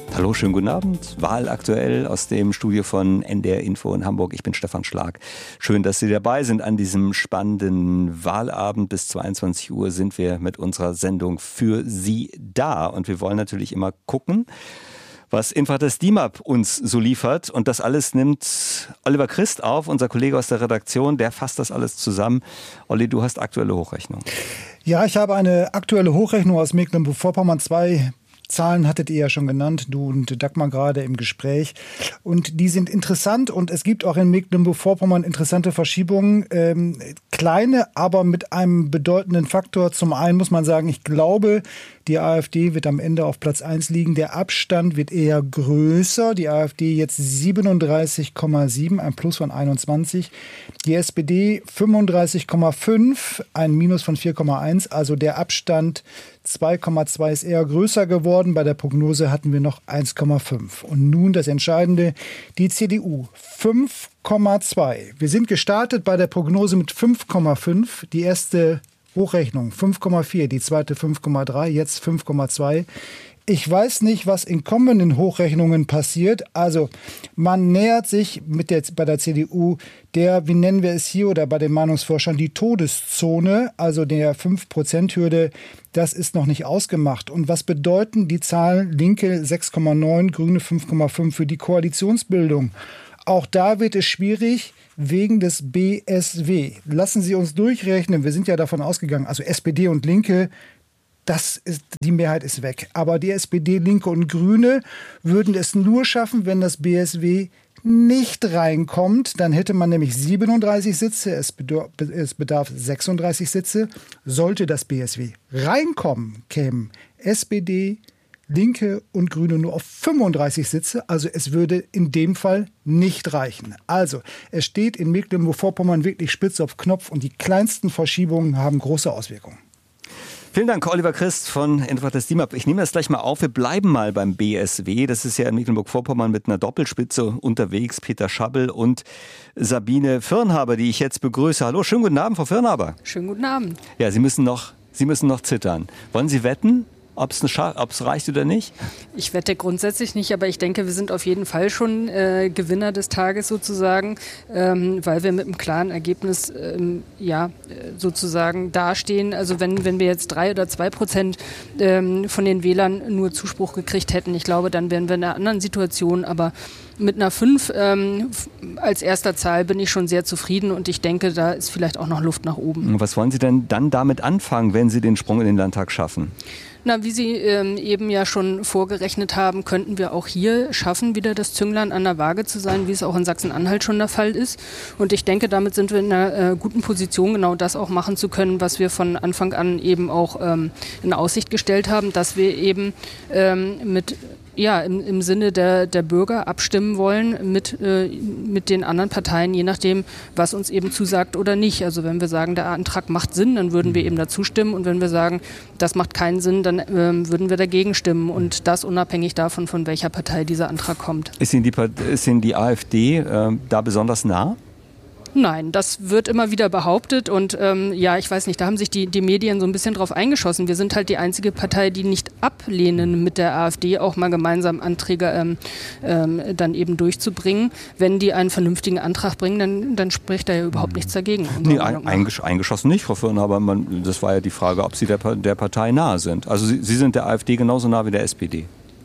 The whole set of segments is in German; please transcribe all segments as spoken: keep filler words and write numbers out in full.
Hallo, schönen guten Abend. Wahl aktuell aus dem Studio von N D R Info in Hamburg. Ich bin Stefan Schlag. Schön, dass Sie dabei sind an diesem spannenden Wahlabend. Bis zweiundzwanzig Uhr sind wir mit unserer Sendung für Sie da. Und wir wollen natürlich immer gucken, was Infrates D I M A P uns so liefert. Und das alles nimmt Oliver Christ auf, unser Kollege aus der Redaktion. Der fasst das alles zusammen. Olli, du hast aktuelle Hochrechnung. Ja, ich habe eine aktuelle Hochrechnung aus Mecklenburg-Vorpommern. Zwei Zahlen hattet ihr ja schon genannt, du und Dagmar gerade im Gespräch. Und die sind interessant und es gibt auch in Mecklenburg-Vorpommern interessante Verschiebungen. Ähm, kleine, aber mit einem bedeutenden Faktor. Zum einen muss man sagen, ich glaube, die AfD wird am Ende auf Platz eins liegen. Der Abstand wird eher größer. Die AfD jetzt siebenunddreißig Komma sieben, ein Plus von einundzwanzig. Die S P D fünfunddreißig Komma fünf, ein Minus von vier Komma eins. Also der Abstand zwei Komma zwei ist eher größer geworden. Bei der Prognose hatten wir noch eins Komma fünf. Und nun das Entscheidende, die C D U fünf Komma zwei. Wir sind gestartet bei der Prognose mit fünf Komma fünf. Die erste Hochrechnung fünf Komma vier, die zweite fünf Komma drei, jetzt fünf Komma zwei. Ich weiß nicht, was in kommenden Hochrechnungen passiert. Also man nähert sich mit der, bei der C D U der, wie nennen wir es hier oder bei den Meinungsforschern, die Todeszone, also der fünf Prozent Hürde. Das ist noch nicht ausgemacht. Und was bedeuten die Zahlen Linke sechs Komma neun, Grüne fünf Komma fünf für die Koalitionsbildung? Auch da wird es schwierig wegen des B S W. Lassen Sie uns durchrechnen. Wir sind ja davon ausgegangen, also S P D und Linke, das ist, die Mehrheit ist weg. Aber die S P D, Linke und Grüne würden es nur schaffen, wenn das B S W nicht reinkommt. Dann hätte man nämlich siebenunddreißig Sitze. Es bedarf, es bedarf sechsunddreißig Sitze. Sollte das B S W reinkommen, kämen S P D, Linke und Grüne nur auf fünfunddreißig Sitze. Also es würde in dem Fall nicht reichen. Also es steht in Mecklenburg-Vorpommern wirklich spitz auf Knopf und die kleinsten Verschiebungen haben große Auswirkungen. Vielen Dank, Oliver Christ von Infrates D I M A P. Ich nehme das gleich mal auf. Wir bleiben mal beim B S W. Das ist ja in Mecklenburg-Vorpommern mit einer Doppelspitze unterwegs. Peter Schabbel und Sabine Firnhaber, die ich jetzt begrüße. Hallo, schönen guten Abend, Frau Firnhaber. Schönen guten Abend. Ja, Sie müssen noch, Sie müssen noch zittern. Wollen Sie wetten, ob es reicht oder nicht? Ich wette grundsätzlich nicht, aber ich denke, wir sind auf jeden Fall schon äh, Gewinner des Tages sozusagen, ähm, weil wir mit einem klaren Ergebnis ähm, ja, sozusagen dastehen. Also wenn, wenn wir jetzt drei oder zwei Prozent ähm, von den Wählern nur Zuspruch gekriegt hätten, ich glaube, dann wären wir in einer anderen Situation, aber mit einer fünf ähm, als erster Zahl bin ich schon sehr zufrieden und ich denke, da ist vielleicht auch noch Luft nach oben. Was wollen Sie denn dann damit anfangen, wenn Sie den Sprung in den Landtag schaffen? Na, wie Sie ähm, eben ja schon vorgerechnet haben, könnten wir auch hier schaffen, wieder das Zünglein an der Waage zu sein, wie es auch in Sachsen-Anhalt schon der Fall ist. Und ich denke, damit sind wir in einer äh, guten Position, genau das auch machen zu können, was wir von Anfang an eben auch ähm, in Aussicht gestellt haben, dass wir eben ähm, mit ja, im, im Sinne der, der Bürger abstimmen wollen mit, äh, mit den anderen Parteien, je nachdem, was uns eben zusagt oder nicht. Also wenn wir sagen, der Antrag macht Sinn, dann würden wir eben dazu stimmen. Und wenn wir sagen, das macht keinen Sinn, dann ähm, würden wir dagegen stimmen. Und das unabhängig davon, von welcher Partei dieser Antrag kommt. Ist Ihnen die, ist Ihnen die AfD äh, da besonders nah? Nein, das wird immer wieder behauptet und ähm, ja, ich weiß nicht, da haben sich die, die Medien so ein bisschen drauf eingeschossen. Wir sind halt die einzige Partei, die nicht ablehnen, mit der AfD auch mal gemeinsam Anträge ähm, ähm, dann eben durchzubringen. Wenn die einen vernünftigen Antrag bringen, dann, dann spricht da ja überhaupt nichts dagegen. Nee, ein, eingesch- eingeschossen nicht, Frau Firnhaber, man, das war ja die Frage, ob Sie der, der Partei nahe sind. Also Sie, Sie sind der AfD genauso nah wie der S P D.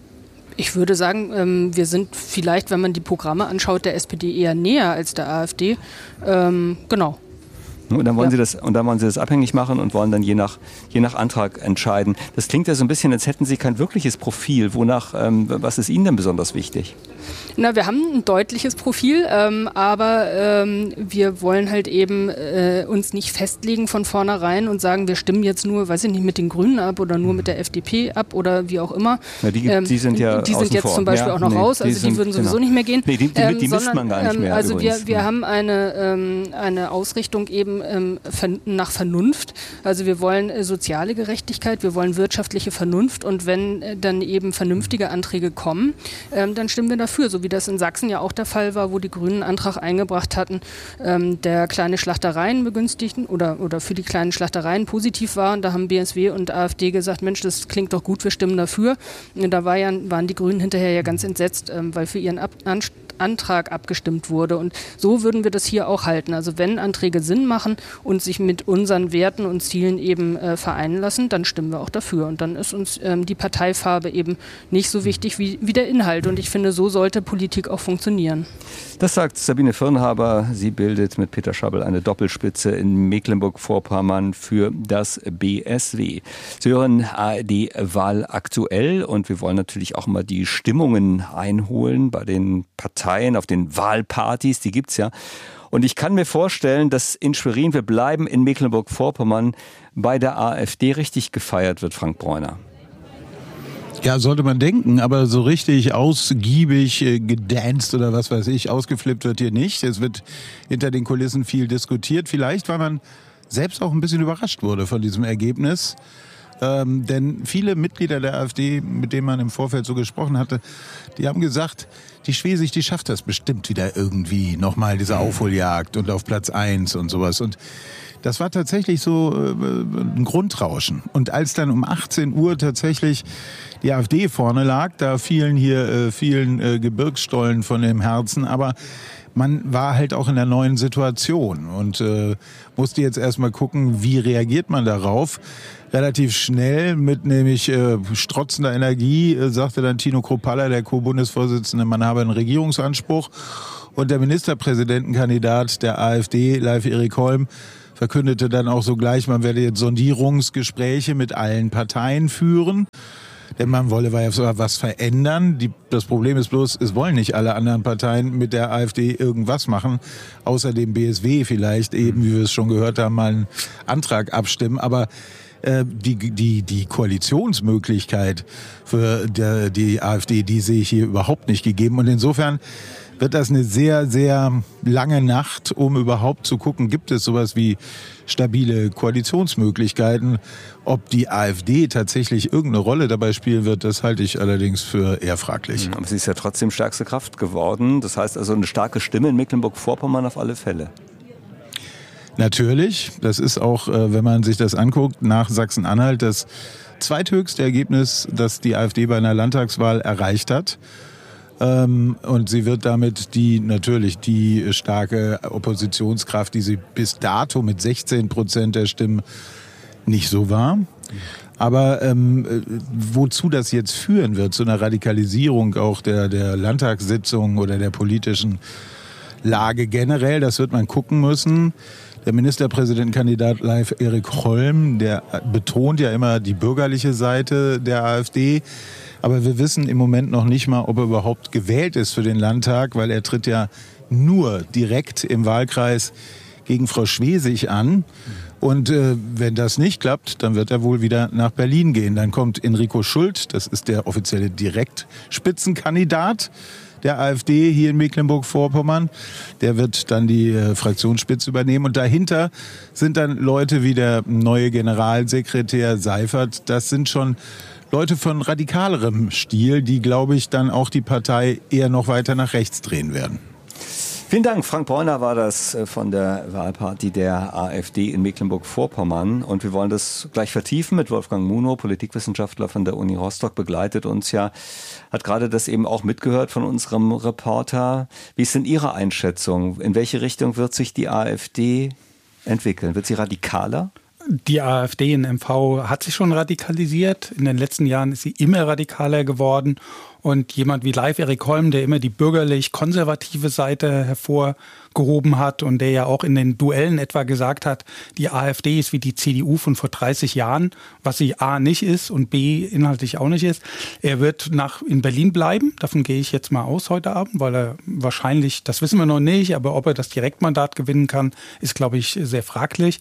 Ich würde sagen, ähm, wir sind vielleicht, wenn man die Programme anschaut, der S P D eher näher als der AfD. Ähm, genau. Und dann wollen ja. Sie das, und dann wollen Sie das abhängig machen und wollen dann je nach, je nach Antrag entscheiden. Das klingt ja so ein bisschen, als hätten Sie kein wirkliches Profil. Wonach, ähm, was ist Ihnen denn besonders wichtig? Na, wir haben ein deutliches Profil, ähm, aber ähm, wir wollen halt eben äh, uns nicht festlegen von vornherein und sagen, wir stimmen jetzt nur, weiß ich nicht, mit den Grünen ab oder nur mit der F D P ab oder wie auch immer. Ja, die, die sind ja Die sind jetzt vor. zum Beispiel ja, auch noch nee, raus, also die, sind, die würden sowieso genau. nicht mehr gehen. Nee, die, die, ähm, die sondern, misst man gar nicht mehr. Ähm, also übrigens. wir, wir haben eine, ähm, eine Ausrichtung eben eben ähm, nach Vernunft. Also wir wollen äh, soziale Gerechtigkeit, wir wollen wirtschaftliche Vernunft und wenn äh, dann eben vernünftige Anträge kommen, ähm, dann stimmen wir dafür, so wie das in Sachsen ja auch der Fall war, wo die Grünen einen Antrag eingebracht hatten, ähm, der kleine Schlachtereien begünstigten oder, oder für die kleinen Schlachtereien positiv war. Und da haben B S W und AfD gesagt, Mensch, das klingt doch gut, wir stimmen dafür. Und da war ja, waren die Grünen hinterher ja ganz entsetzt, ähm, weil für ihren Ab- Anst- Antrag abgestimmt wurde. Und so würden wir das hier auch halten. Also wenn Anträge Sinn machen und sich mit unseren Werten und Zielen eben äh, vereinen lassen, dann stimmen wir auch dafür. Und dann ist uns ähm, die Parteifarbe eben nicht so wichtig wie, wie der Inhalt. Und ich finde, so sollte Politik auch funktionieren. Das sagt Sabine Firnhaber. Sie bildet mit Peter Schabbel eine Doppelspitze in Mecklenburg-Vorpommern für das B S W. Sie hören A R D Wahl aktuell und wir wollen natürlich auch mal die Stimmungen einholen bei den Parteien, auf den Wahlpartys, die gibt's ja. Und ich kann mir vorstellen, dass in Schwerin, wir bleiben in Mecklenburg-Vorpommern, bei der AfD richtig gefeiert wird, Frank Bräuner. Ja, sollte man denken, aber so richtig ausgiebig äh, gedanced oder was weiß ich, ausgeflippt wird hier nicht. Es wird hinter den Kulissen viel diskutiert. Vielleicht, weil man selbst auch ein bisschen überrascht wurde von diesem Ergebnis. Ähm, denn viele Mitglieder der AfD, mit denen man im Vorfeld so gesprochen hatte, die haben gesagt, die Schwesig, die schafft das bestimmt wieder irgendwie nochmal, diese Aufholjagd und auf Platz eins und sowas. Und das war tatsächlich so äh, ein Grundrauschen. Und als dann um achtzehn Uhr tatsächlich die AfD vorne lag, da fielen hier äh, vielen äh, Gebirgsstollen von dem Herzen, aber man war halt auch in der neuen Situation und äh, musste jetzt erstmal gucken, wie reagiert man darauf. Relativ schnell mit nämlich äh, strotzender Energie äh, sagte dann Tino Kruppalla, der Co-Bundesvorsitzende, man habe einen Regierungsanspruch. Und der Ministerpräsidentenkandidat der AfD, Leif Erik Holm, verkündete dann auch sogleich, man werde jetzt Sondierungsgespräche mit allen Parteien führen. Denn man wolle was verändern. Die, das Problem ist bloß, es wollen nicht alle anderen Parteien mit der AfD irgendwas machen. Außer dem B S W vielleicht eben, wie wir es schon gehört haben, mal einen Antrag abstimmen. Aber äh, die, die, die Koalitionsmöglichkeit für der, die AfD, die sehe ich hier überhaupt nicht gegeben. Und insofern wird das eine sehr, sehr lange Nacht, um überhaupt zu gucken, gibt es sowas wie stabile Koalitionsmöglichkeiten. Ob die AfD tatsächlich irgendeine Rolle dabei spielen wird, das halte ich allerdings für eher fraglich. Aber sie ist ja trotzdem stärkste Kraft geworden. Das heißt also eine starke Stimme in Mecklenburg-Vorpommern auf alle Fälle. Natürlich. Das ist auch, wenn man sich das anguckt, nach Sachsen-Anhalt das zweithöchste Ergebnis, das die AfD bei einer Landtagswahl erreicht hat. Und sie wird damit die natürlich die starke Oppositionskraft, die sie bis dato mit sechzehn Prozent der Stimmen nicht so war. Aber ähm, wozu das jetzt führen wird, zu einer Radikalisierung auch der, der Landtagssitzung oder der politischen Lage generell, das wird man gucken müssen. Der Ministerpräsidentenkandidat Leif Erik Holm, der betont ja immer die bürgerliche Seite der AfD. Aber wir wissen im Moment noch nicht mal, ob er überhaupt gewählt ist für den Landtag, weil er tritt ja nur direkt im Wahlkreis gegen Frau Schwesig an. Und äh, wenn das nicht klappt, dann wird er wohl wieder nach Berlin gehen. Dann kommt Enrico Schult, das ist der offizielle Direktspitzenkandidat der AfD hier in Mecklenburg-Vorpommern. Der wird dann die äh, Fraktionsspitze übernehmen. Und dahinter sind dann Leute wie der neue Generalsekretär Seifert. Das sind schon Leute von radikalerem Stil, die, glaube ich, dann auch die Partei eher noch weiter nach rechts drehen werden. Vielen Dank. Frank Bräuner war das von der Wahlparty der AfD in Mecklenburg-Vorpommern. Und wir wollen das gleich vertiefen mit Wolfgang Munow, Politikwissenschaftler von der Uni Rostock, begleitet uns ja, hat gerade das eben auch mitgehört von unserem Reporter. Wie ist denn Ihre Einschätzung? In welche Richtung wird sich die AfD entwickeln? Wird sie radikaler? Die AfD in M V hat sich schon radikalisiert. In den letzten Jahren ist sie immer radikaler geworden. Und jemand wie Leif Erik Holm, der immer die bürgerlich-konservative Seite hervorgehoben hat und der ja auch in den Duellen etwa gesagt hat, die AfD ist wie die C D U von vor dreißig Jahren, was sie A nicht ist und B inhaltlich auch nicht ist. Er wird nach in Berlin bleiben, davon gehe ich jetzt mal aus heute Abend, weil er wahrscheinlich, das wissen wir noch nicht, aber ob er das Direktmandat gewinnen kann, ist, glaube ich, sehr fraglich.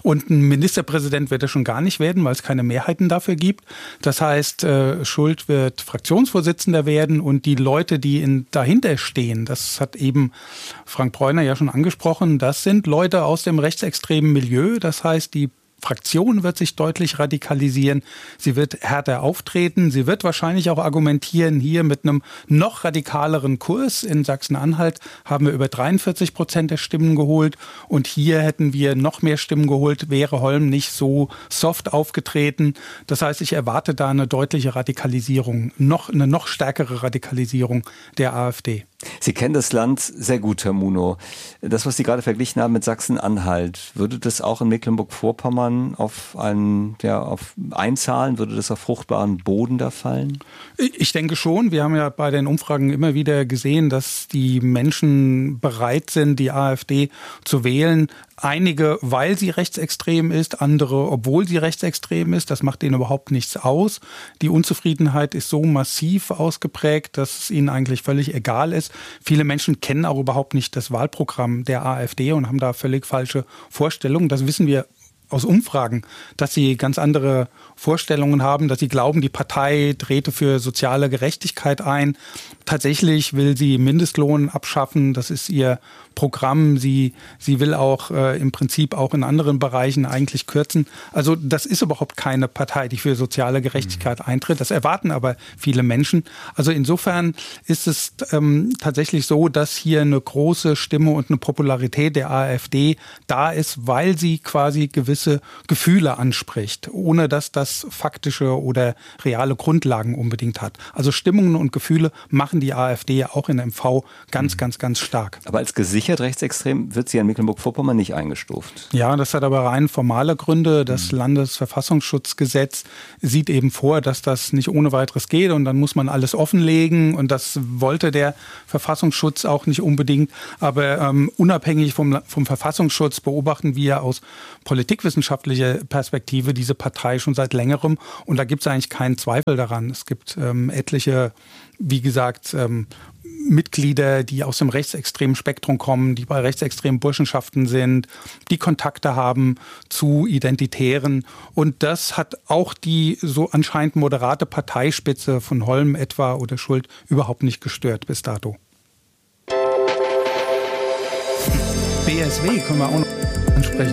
Und ein Ministerpräsident wird er schon gar nicht werden, weil es keine Mehrheiten dafür gibt. Das heißt, Schult wird Fraktionsvorsitzender werden und die Leute, die in, dahinter stehen, das hat eben Frank Bräuner ja schon angesprochen, das sind Leute aus dem rechtsextremen Milieu. Das heißt, die Fraktion wird sich deutlich radikalisieren. Sie wird härter auftreten. Sie wird wahrscheinlich auch argumentieren, hier mit einem noch radikaleren Kurs. In Sachsen-Anhalt haben wir über dreiundvierzig Prozent der Stimmen geholt. Und hier hätten wir noch mehr Stimmen geholt, wäre Holm nicht so soft aufgetreten. Das heißt, ich erwarte da eine deutliche Radikalisierung, noch, eine noch stärkere Radikalisierung der AfD. Sie kennen das Land sehr gut, Herr Munow. Das, was Sie gerade verglichen haben mit Sachsen-Anhalt, würde das auch in Mecklenburg-Vorpommern auf einen, ja, auf einzahlen? Würde das auf fruchtbaren Boden da fallen? Ich denke schon. Wir haben ja bei den Umfragen immer wieder gesehen, dass die Menschen bereit sind, die AfD zu wählen. Einige, weil sie rechtsextrem ist, andere, obwohl sie rechtsextrem ist. Das macht ihnen überhaupt nichts aus. Die Unzufriedenheit ist so massiv ausgeprägt, dass es ihnen eigentlich völlig egal ist. Viele Menschen kennen auch überhaupt nicht das Wahlprogramm der AfD und haben da völlig falsche Vorstellungen. Das wissen wir aus Umfragen, dass sie ganz andere Vorstellungen haben, dass sie glauben, die Partei trete für soziale Gerechtigkeit ein. Tatsächlich will sie Mindestlohn abschaffen, das ist ihr Programm. Sie, sie will auch äh, im Prinzip auch in anderen Bereichen eigentlich kürzen. Also das ist überhaupt keine Partei, die für soziale Gerechtigkeit mhm. eintritt. Das erwarten aber viele Menschen. Also insofern ist es ähm, tatsächlich so, dass hier eine große Stimme und eine Popularität der AfD da ist, weil sie quasi gewisse Gefühle anspricht, ohne dass das faktische oder reale Grundlagen unbedingt hat. Also Stimmungen und Gefühle machen die AfD auch in M V ganz, mhm. ganz, ganz stark. Aber als gesichert rechtsextrem wird sie in Mecklenburg-Vorpommern nicht eingestuft. Ja, das hat aber rein formale Gründe. Das mhm. Landesverfassungsschutzgesetz sieht eben vor, dass das nicht ohne weiteres geht und dann muss man alles offenlegen und das wollte der Verfassungsschutz auch nicht unbedingt. Aber ähm, unabhängig vom, vom Verfassungsschutz beobachten wir aus politikwissenschaftlicher Perspektive diese Partei schon seit längerem und da gibt es eigentlich keinen Zweifel daran. Es gibt ähm, etliche, wie gesagt, ähm, Mitglieder, die aus dem rechtsextremen Spektrum kommen, die bei rechtsextremen Burschenschaften sind, die Kontakte haben zu Identitären. Und das hat auch die so anscheinend moderate Parteispitze von Holm etwa oder Schult überhaupt nicht gestört bis dato. B S W können wir auch noch ansprechen.